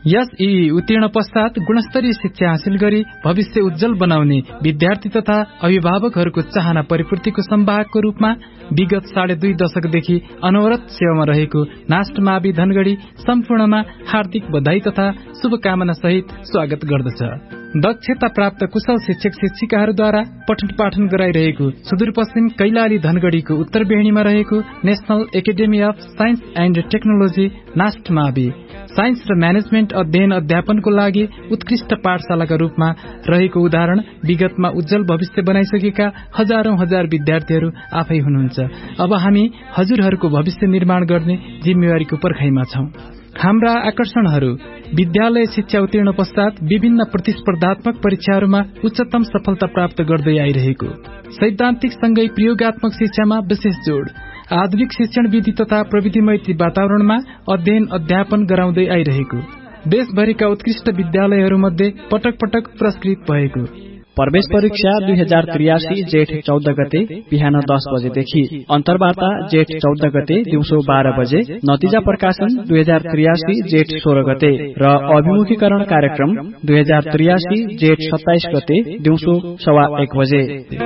यसई उत्तीर्ण पश्चात गुणस्तरीय शिक्षा हासिल गरी भविष्य उज्जवल बनाउने विद्यार्थी तथा अभिभावकहरूको चाहना परिपूर्तिको संवाहकको रूपमा विगत 2.5 दशकदेखि अनवरत सेवामा रहेको नास्ट मावि धनगढ़ी सम्पूर्णमा हार्दिक बधाई तथा शुभकामना सहित स्वागत गर्दछ। दक्षता प्राप्त कुशल शिक्षक शिक्षिकाहरूद्वारा पठन पाठन गराइरहेको सुदूरपश्चिम कैलाली धनगढ़ीको उत्तर बेहनीमा रहेको national academy of science and technology नास्ट मावि साइन्स र म्यानेजमेन्ट अध्ययन अध्यापनको लागि उत्कृष्ट पाठशालाका रूपमा रहेको उदाहरण विगतमा उज्जवल भविष्य बनाइसकेका हजार विद्यार्थीहरू आफै हुनुहुन्छ। अब हामी हजुरहरूको भविष्य निर्माण गर्ने जिम्मेवारीको पर्खाइमा छौं। हाम्रा आकर्षणहरू विद्यालय शिक्षा उत्तीर्ण पश्चात विभिन्न प्रतिस्पर्धात्मक परीक्षाहरूमा उच्चतम सफलता प्राप्त गर्दै आइरहेको, सैद्धान्तिक सँगै प्रयोगात्मक शिक्षामा विशेष जोड़, आधुनिक शिक्षण विधि तथा प्रविधि मैत्री वातावरणमा अध्ययन अध्यापन गराउँदै आइरहेको, देशभरिका उत्कृष्ट विद्यालयहरूमध्ये पटक पटक पुरस्कृत भएको। प्रवेश परीक्षा 2083 जेठ 14 गते बिहान 10 बजेदेखि, अन्तर्वार्ता जेठ 14 गते दिउँसो 12 बजे, नतिजा प्रकाशन 2083 जेठ 16 गते र अभिमुखीकरण कार्यक्रम 2083 जेठ 27 गते दिउँसो 1:15 बजे।